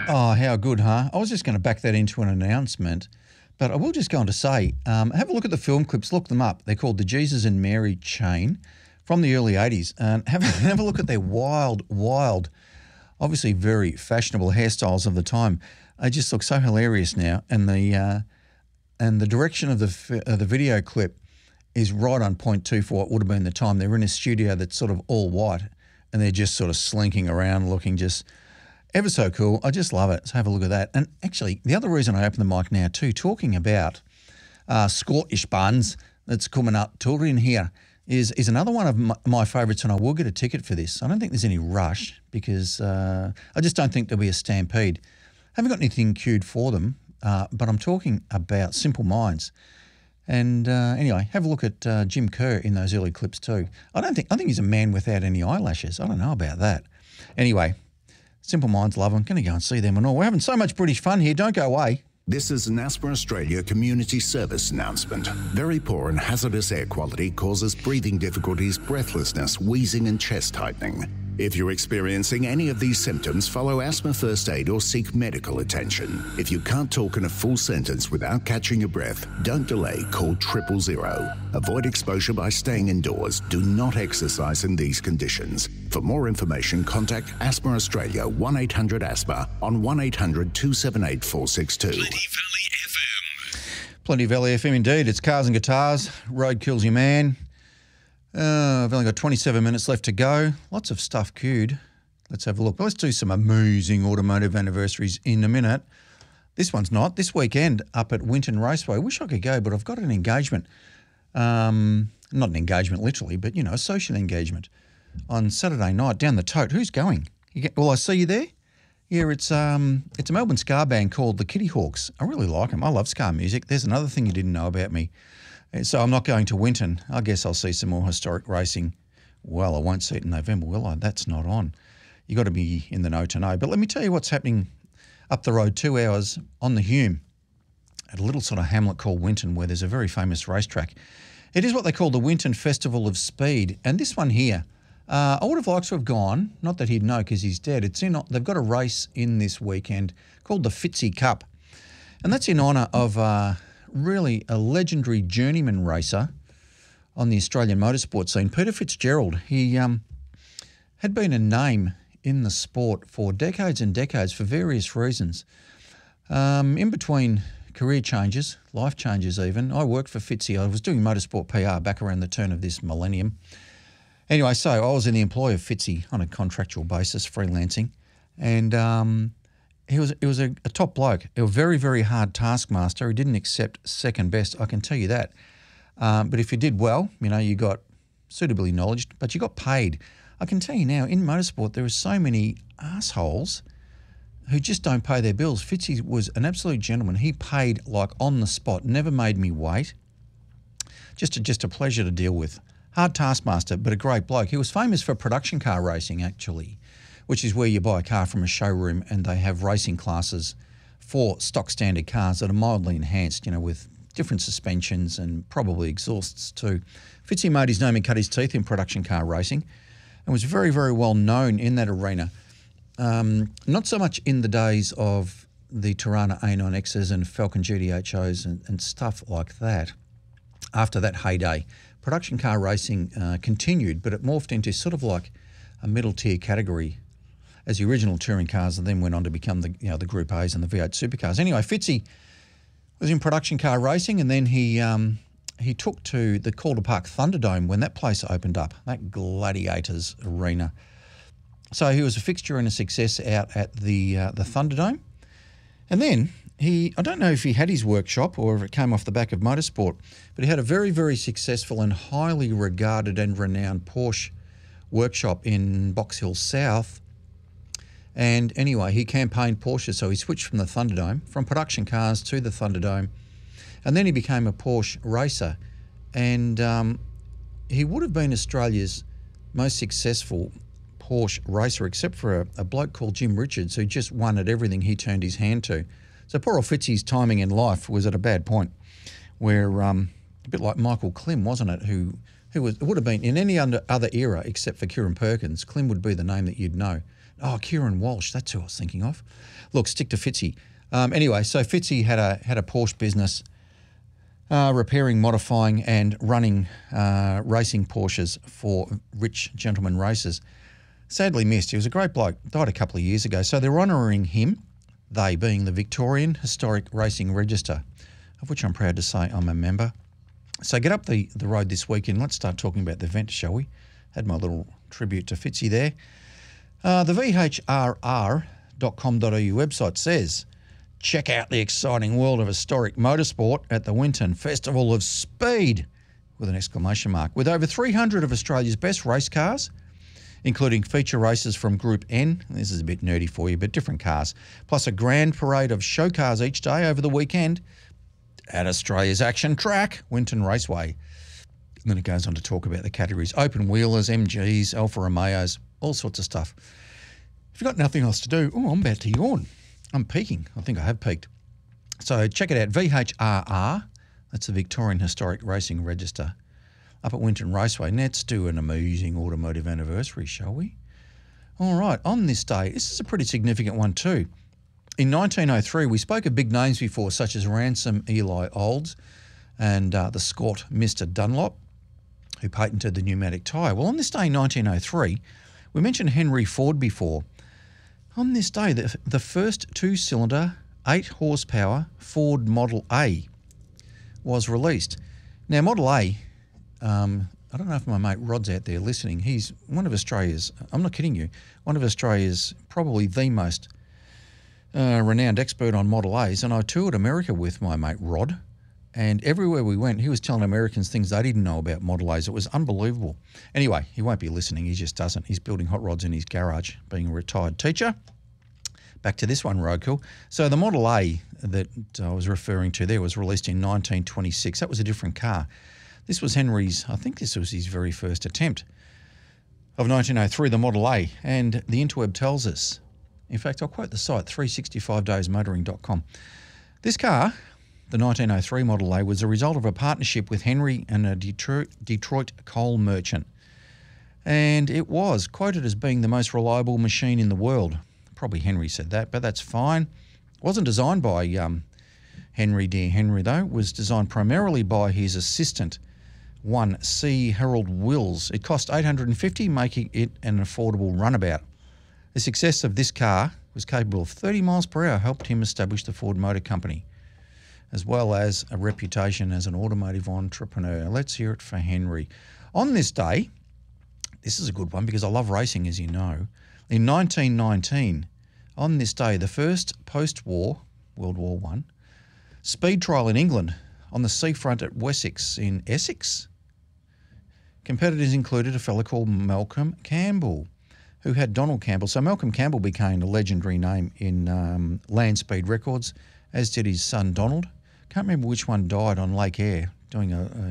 Oh, how good, huh? I was just going to back that into an announcement, but I will just go on to say, have a look at the film clips, look them up. They're called the Jesus and Mary Chain from the early 80s. And have a look at their wild, obviously very fashionable hairstyles of the time. They just look so hilarious now. And the direction of the video clip is right on point too for what would have been the time. They're in a studio that's sort of all white and they're just sort of slinking around looking just ever so cool. I just love it. So have a look at that. And actually, the other reason I open the mic now too, talking about Scottish bands that's coming up touring here is another one of my favourites, and I will get a ticket for this. I don't think there's any rush because I just don't think there'll be a stampede. Haven't got anything queued for them, but I'm talking about Simple Minds. And anyway, have a look at Jim Kerr in those early clips too. I think he's a man without any eyelashes. I don't know about that. Anyway, Simple Minds, love them. Going to go and see them and all. We're having so much British fun here. Don't go away. This is an Asthma Australia community service announcement. Very poor and hazardous air quality causes breathing difficulties, breathlessness, wheezing and chest tightening. If you're experiencing any of these symptoms, follow asthma first aid or seek medical attention. If you can't talk in a full sentence without catching your breath, don't delay, call 000. Avoid exposure by staying indoors. Do not exercise in these conditions. For more information, contact Asthma Australia 1-800-ASTHMA on 1-800-278-462. Plenty Valley FM indeed. It's Cars and Guitars. Road kills your man. I've only got 27 minutes left to go. Lots of stuff queued. Let's have a look. Let's do some amazing automotive anniversaries in a minute. This one's not. This weekend up at Winton Raceway. Wish I could go, but I've got an engagement. Not an engagement literally, but, a social engagement on Saturday night down the Tote. Who's going? Will I see you there? Yeah, it's a Melbourne ska band called the Kitty Hawks. I really like them. I love ska music. There's another thing you didn't know about me. So I'm not going to Winton. I guess I'll see some more historic racing. Well, I won't see it in November, will I? That's not on. You got to be in the know to know. But let me tell you what's happening up the road 2 hours on the Hume at a little sort of hamlet called Winton where there's a very famous racetrack. It is what they call the Winton Festival of Speed. And this one here, I would have liked to have gone, not that he'd know because he's dead. They've got a race in this weekend called the Fitzy Cup. And that's in honour of really a legendary journeyman racer on the Australian motorsport scene, Peter Fitzgerald. He had been a name in the sport for decades and decades for various reasons. In between career changes, life changes even, I worked for Fitzy. I was doing motorsport PR back around the turn of this millennium. Anyway, so I was in the employ of Fitzy on a contractual basis, freelancing, and he was a top bloke. A very, very hard taskmaster. He didn't accept second best, I can tell you that. But if you did well, you got suitably knowledged, but you got paid. I can tell you now, in motorsport, there are so many assholes who just don't pay their bills. Fitzy was an absolute gentleman. He paid like on the spot, never made me wait. Just a pleasure to deal with. Hard taskmaster, but a great bloke. He was famous for production car racing, actually, which is where you buy a car from a showroom and they have racing classes for stock standard cars that are mildly enhanced, with different suspensions and probably exhausts too. Fitzy made his name and cut his teeth in production car racing and was very, very well known in that arena. Not so much in the days of the Tirana A9Xs and Falcon GTHOs and stuff like that. After that heyday, production car racing continued, but it morphed into sort of like a middle tier category as the original touring cars, and then went on to become the Group A's and the V8 supercars. Anyway, Fitzy was in production car racing, and then he took to the Calder Park Thunderdome when that place opened up, that Gladiators arena. So he was a fixture and a success out at the Thunderdome. And then I don't know if he had his workshop or if it came off the back of motorsport, but he had a very, very successful and highly regarded and renowned Porsche workshop in Box Hill South. And anyway, he campaigned Porsche, so he switched from the Thunderdome, from production cars to the Thunderdome, and then he became a Porsche racer. And he would have been Australia's most successful Porsche racer, except for a bloke called Jim Richards, who just won at everything he turned his hand to. So poor old Fitzy's timing in life was at a bad point, where a bit like Michael Klim, wasn't it, who would have been in any other era except for Kieran Perkins. Klim would be the name that you'd know. Oh, Kieran Walsh, that's who I was thinking of. Look, stick to Fitzy. Anyway, so Fitzy had a Porsche business, repairing, modifying and running racing Porsches for rich gentlemen racers. Sadly missed. He was a great bloke, died a couple of years ago. So they're honouring him, they being the Victorian Historic Racing Register, of which I'm proud to say I'm a member. So get up the road this weekend. Let's start talking about the event, shall we? Had my little tribute to Fitzy there. The VHRR.com.au website says, check out the exciting world of historic motorsport at the Winton Festival of Speed, with an exclamation mark. With over 300 of Australia's best race cars, including feature races from Group N, this is a bit nerdy for you, but different cars, plus a grand parade of show cars each day over the weekend at Australia's action track, Winton Raceway. And then it goes on to talk about the categories: open wheelers, MGs, Alfa Romeos, all sorts of stuff. If you've got nothing else to do, I'm about to yawn. I'm peaking. I think I have peaked. So check it out, VHRR, that's the Victorian Historic Racing Register, up at Winton Raceway. Let's do an amazing automotive anniversary, shall we? All right, on this day, this is a pretty significant one too. In 1903, we spoke of big names before, such as Ransom Eli Olds and the Scott Mr. Dunlop, who patented the pneumatic tyre. Well, on this day in 1903, we mentioned Henry Ford before. On this day, the first two-cylinder, 8-horsepower Ford Model A was released. Now, Model A, I don't know if my mate Rod's out there listening. He's one of Australia's, I'm not kidding you, one of Australia's probably the most renowned expert on Model A's. And I toured America with my mate Rod. And everywhere we went, he was telling Americans things they didn't know about Model A's. It was unbelievable. Anyway, he won't be listening. He just doesn't. He's building hot rods in his garage, being a retired teacher. Back to this one, Roadkill. So the Model A that I was referring to there was released in 1926. That was a different car. This was Henry's, I think this was his very first attempt of 1903, the Model A. And the interweb tells us, in fact, I'll quote the site, 365daysmotoring.com. This car, the 1903 Model A, was a result of a partnership with Henry and a Detroit coal merchant. And it was quoted as being the most reliable machine in the world. Probably Henry said that, but that's fine. It wasn't designed by Henry, dear Henry, though. It was designed primarily by his assistant, one C. Harold Wills. It cost $850, making it an affordable runabout. The success of this car was capable of 30 miles per hour, helped him establish the Ford Motor Company, as well as a reputation as an automotive entrepreneur. Let's hear it for Henry. On this day, this is a good one because I love racing, as you know. In 1919, on this day, the first post-war, World War I, speed trial in England on the seafront at Wessex in Essex. Competitors included a fellow called Malcolm Campbell, who had Donald Campbell. So Malcolm Campbell became a legendary name in land speed records, as did his son Donald. Can't remember which one died on Lake Eyre doing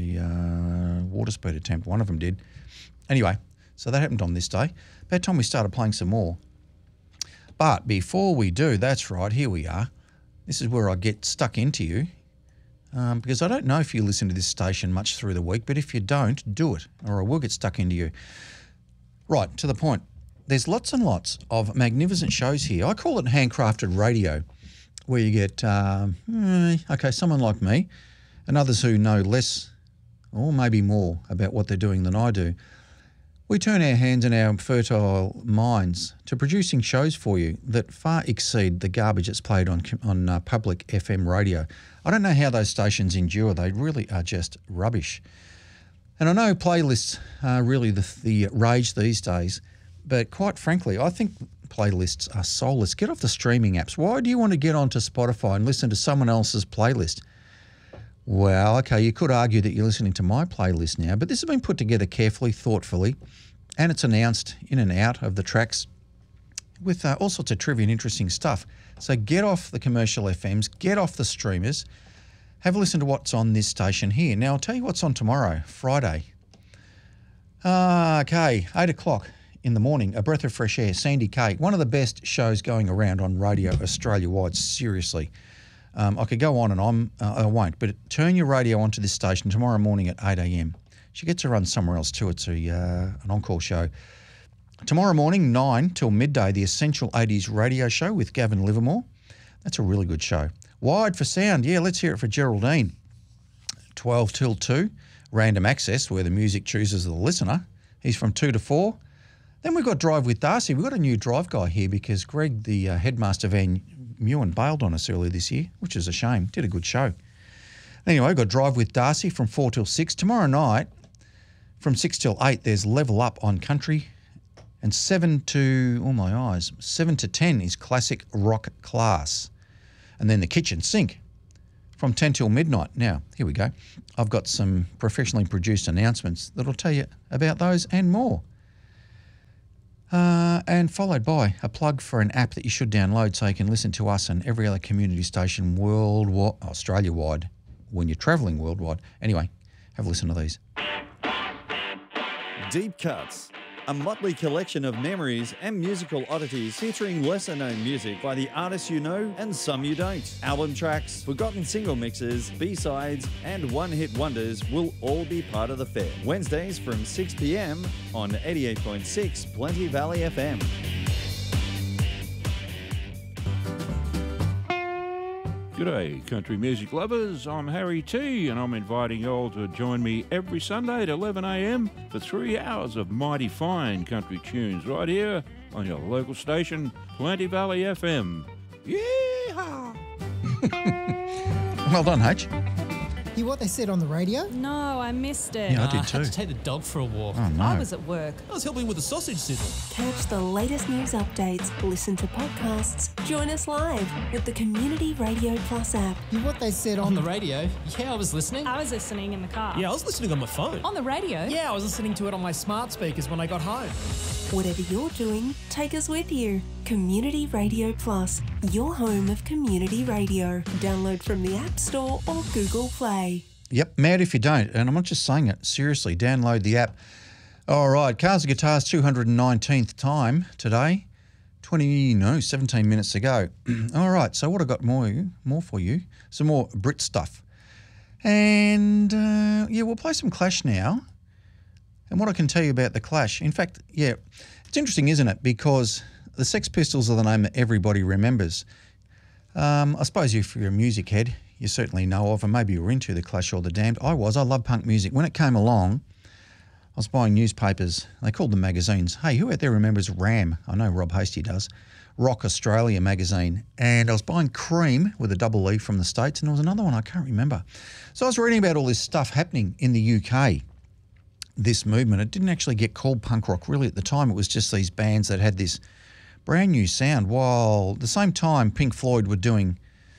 a water speed attempt. One of them did. Anyway, so that happened on this day. About time we started playing some more. But before we do, that's right, here we are. This is where I get stuck into you. Because I don't know if you listen to this station much through the week, but if you don't, do it, or I will get stuck into you. Right, to the point. There's lots and lots of magnificent shows here. I call it handcrafted radio, where you get, someone like me and others who know less or maybe more about what they're doing than I do. We turn our hands and our fertile minds to producing shows for you that far exceed the garbage that's played on public FM radio. I don't know how those stations endure. They really are just rubbish. And I know playlists are really the rage these days, but quite frankly, I think playlists are soulless. Get off the streaming apps. Why do you want to get onto Spotify and listen to someone else's playlist? Well, okay, you could argue that you're listening to my playlist now, but this has been put together carefully, thoughtfully, and it's announced in and out of the tracks with all sorts of trivia and interesting stuff. So get off the commercial FMs, get off the streamers, have a listen to what's on this station here. Now, I'll tell you what's on tomorrow, Friday. 8 o'clock in the morning, A Breath of Fresh Air, Sandy Kay, one of the best shows going around on radio Australia-wide, seriously. I could go on and I won't, but turn your radio onto this station tomorrow morning at 8 a.m. She gets to run somewhere else too. It's an encore show. Tomorrow morning, 9 till midday, the Essential 80s radio show with Gavin Livermore. That's a really good show. Wired for Sound, yeah, let's hear it for Geraldine. 12 till 2, Random Access, where the music chooses the listener. He's from 2 to 4. Then we've got Drive with Darcy. We've got a new drive guy here because Greg, the headmaster Van Mewen, bailed on us earlier this year, which is a shame. Did a good show. Anyway, we've got Drive with Darcy from 4 till 6. Tomorrow night, from 6 till 8, there's Level Up on Country. And 7 to 10 is Classic Rock Class. And then the Kitchen Sink from 10 till midnight. Now, here we go. I've got some professionally produced announcements that'll tell you about those and more. And followed by a plug for an app that you should download so you can listen to us and every other community station worldwide, Australia-wide, when you're travelling worldwide. Anyway, have a listen to these. Deep Cuts, a motley collection of memories and musical oddities featuring lesser-known music by the artists you know and some you don't. Album tracks, forgotten single mixes, B-sides and one-hit wonders will all be part of the fair. Wednesdays from 6 p.m. on 88.6 Plenty Valley FM. G'day, country music lovers. I'm Harry T, and I'm inviting you all to join me every Sunday at 11 a.m. for 3 hours of mighty fine country tunes right here on your local station, Plenty Valley FM. Yeehaw! Well done, H. Hear what they said on the radio? No, I missed it. Yeah, I I did had too. to take the dog for a walk. Oh, no. I was at work. I was helping with the sausage sizzle. Catch the latest news updates, listen to podcasts, join us live with the Community Radio Plus app. Hear what they said On the radio? Yeah, I was listening. I was listening in the car. Yeah, I was listening on my phone. On the radio? Yeah, I was listening to it on my smart speakers when I got home. Whatever you're doing, take us with you. Community Radio Plus, your home of community radio. Download from the App Store or Google Play. Yep, mad if you don't. And I'm not just saying it. Seriously, download the app. All right, Cars and Guitars 219th time today. 17 minutes ago. All right, so what I got more for you? Some more Brit stuff. And, yeah, we'll play some Clash now. And what I can tell you about the Clash, in fact, yeah, it's interesting, isn't it? Because the Sex Pistols are the name that everybody remembers. I suppose if you're a music head, you certainly know of, and maybe you were into the Clash or the Damned. I love punk music. When it came along, I was buying newspapers. They called them magazines. Hey, who out there remembers RAM? I know Rob Hasty does. Rock Australia magazine. And I was buying Cream with a double E from the States, and there was another one I can't remember. So I was reading about all this stuff happening in the UK, this movement. It didn't actually get called punk rock really at the time. It was just these bands that had this brand new sound, while at the same time Pink Floyd were doing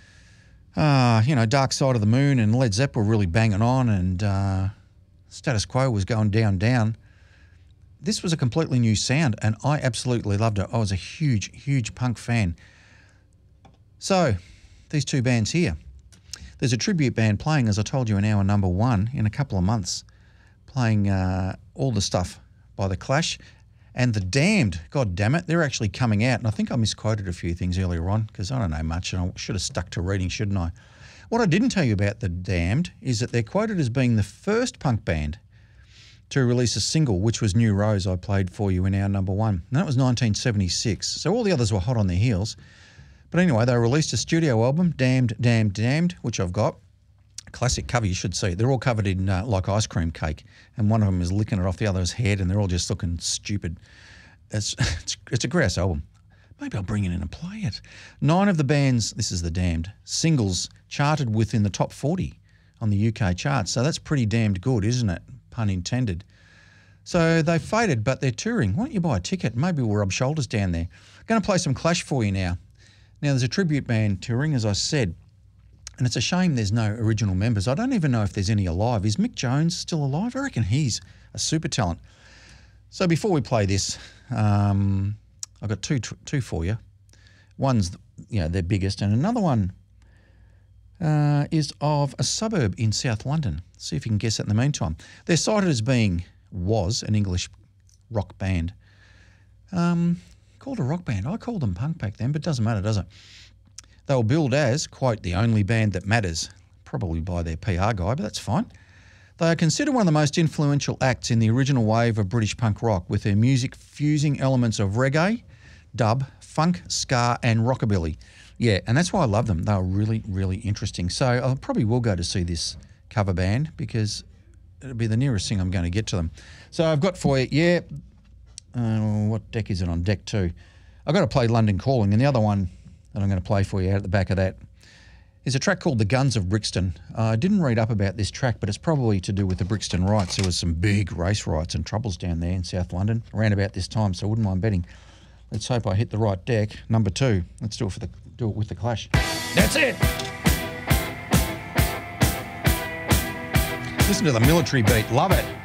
Dark Side of the Moon, and Led Zeppelin were really banging on, and Status Quo was going down. This was a completely new sound, and I absolutely loved it. I was a huge, huge punk fan. So, these two bands here. There's a tribute band playing, as I told you, in our number one in a couple of months, playing all the stuff by The Clash. And The Damned, God damn it, they're actually coming out. And I think I misquoted a few things earlier on because I don't know much and I should have stuck to reading, shouldn't I? What I didn't tell you about The Damned is that they're quoted as being the first punk band to release a single, which was New Rose, I played for you in our number one. And that was 1976. So all the others were hot on their heels. But anyway, they released a studio album, Damned, Damned, Damned, which I've got. Classic cover, you should see. They're all covered in like ice cream cake, and one of them is licking it off the other's head, and they're all just looking stupid. It's a grass album. Maybe I'll bring it in and play it. 9 of the band's, this is The Damned, singles charted within the top 40 on the UK charts. So that's pretty damned good, isn't it? Pun intended. So they faded, but they're touring. Why don't you buy a ticket? Maybe we'll rub shoulders down there. I'm going to play some Clash for you now. Now, there's a tribute band touring, as I said. And it's a shame there's no original members. I don't even know if there's any alive. Is Mick Jones still alive? I reckon he's a super talent. So before we play this, I've got two for you. One's, their biggest, and another one is of a suburb in South London. See if you can guess it in the meantime. They're cited as was an English rock band. Called a rock band. I called them punk back then, but it doesn't matter, does it? They were billed as, quote, the only band that matters, probably by their PR guy, but that's fine. They are considered one of the most influential acts in the original wave of British punk rock, with their music fusing elements of reggae, dub, funk, ska and rockabilly. Yeah, and that's why I love them. They were really, really interesting. So I probably will go to see this cover band because it'll be the nearest thing I'm going to get to them. So I've got for you, what deck is it on? Deck 2. I've got to play London Calling, and the other one that I'm going to play for you out at the back of that is a track called The Guns of Brixton. I didn't read up about this track, but it's probably to do with the Brixton riots. There was some big race riots and troubles down there in South London around about this time, so I wouldn't mind betting. Let's hope I hit the right deck. Number 2. Let's do it with the Clash. That's it. Listen to the military beat. Love it.